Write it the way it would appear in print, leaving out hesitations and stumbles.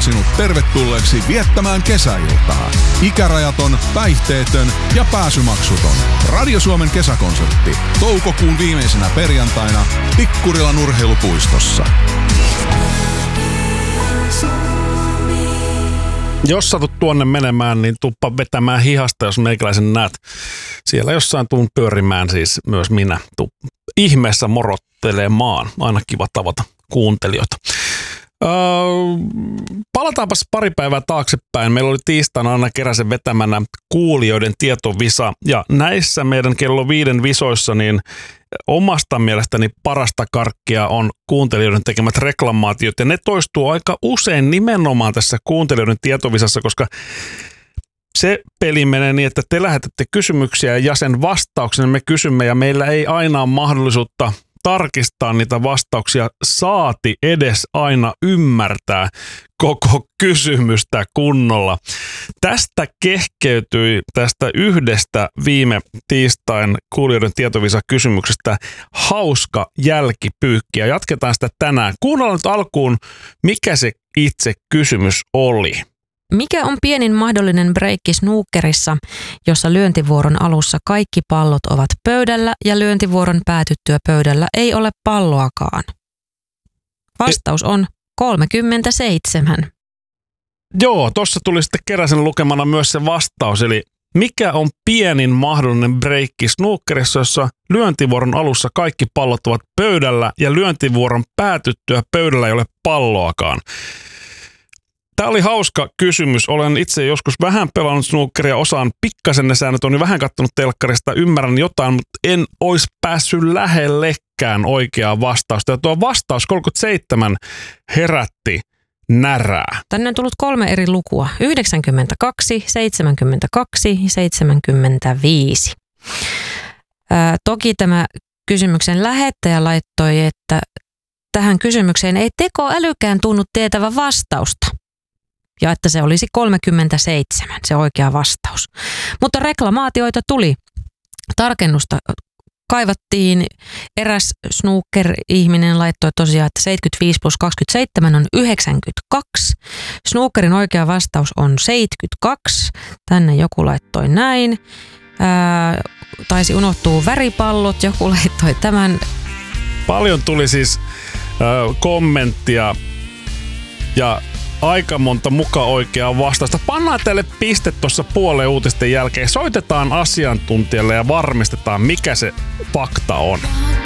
toivottaa sinut tervetulleeksi viettämään kesäiltaa. Ikärajaton, päihteetön ja pääsymaksuton. Radio Suomen kesäkonsertti toukokuun viimeisenä perjantaina Tikkurilan urheilupuistossa. Jos satut tuonne menemään, niin tuppa vetämään hihasta, jos meikäläisen näet. Siellä jossain tuun pyörimään siis myös minä. Ihmeessä morottelemaan. Aina kiva tavata kuuntelijoita. Palataanpas pari päivää taaksepäin. Meillä oli tiistaina Anna Keräsen vetämänä kuulijoiden tietovisa. Ja näissä meidän kello 5 visoissa niin omasta mielestäni parasta karkkia on kuuntelijoiden tekemät reklamaatiot. Ja ne toistuu aika usein nimenomaan tässä kuuntelijoiden tietovisassa, koska se peli menee niin, että te lähetätte kysymyksiä ja sen vastauksen me kysymme ja meillä ei aina ole mahdollisuutta tarkistaa niitä vastauksia, saati edes aina ymmärtää koko kysymystä kunnolla. Tästä kehkeytyi tästä yhdestä viime tiistain kuulijoiden tietovisa-kysymyksestä hauska jälkipyykki ja jatketaan sitä tänään. Kuunnellaan nyt alkuun, mikä se itse kysymys oli. Mikä on pienin mahdollinen breikki snookerissa, jossa lyöntivuoron alussa kaikki pallot ovat pöydällä ja lyöntivuoron päätyttyä pöydällä ei ole palloakaan? Vastaus on 37. Joo, tuossa tuli sitten Keräsen lukemana myös se vastaus, eli mikä on pienin mahdollinen breikki snookerissa, jossa lyöntivuoron alussa kaikki pallot ovat pöydällä ja lyöntivuoron päätyttyä pöydällä ei ole palloakaan? Tämä oli hauska kysymys. Olen itse joskus vähän pelannut snookeria, osaan pikkasen ne säännöt, on jo vähän kattonut telkkarista, ymmärrän jotain, mutta en olisi päässyt lähellekään oikeaa vastausta. Ja tuo vastaus 37 herätti närää. Tänne on tullut 3 eri lukua. 92, 72 ja 75. Toki tämä kysymyksen lähettäjä laittoi, että tähän kysymykseen ei tekoälykään tunnu tietävän vastausta. Ja että se olisi 37, se oikea vastaus. Mutta reklamaatioita tuli. Tarkennusta kaivattiin. Eräs snooker-ihminen laittoi tosiaan, että 75 plus 27 on 92. Snookerin oikea vastaus on 72. Tänne joku laittoi näin. Taisi unohtua väripallot. Joku laittoi tämän. Paljon tuli siis kommenttia ja aika monta muka oikeaa vastausta. Pannaan teille piste tuossa puolen uutisten jälkeen. Soitetaan asiantuntijalle ja varmistetaan, mikä se fakta on.